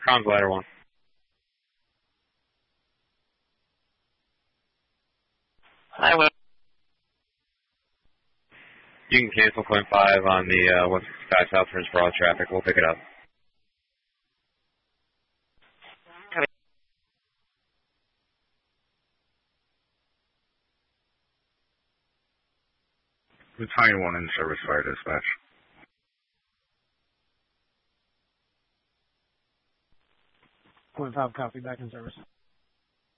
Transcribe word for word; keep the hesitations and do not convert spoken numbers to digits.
Crown's ladder one. Highway. You can cancel Coin five on the uh, one sixty-five South Turns for all traffic. We'll pick it up. Battalion one in service, fire dispatch. Coin five, copy, back in service.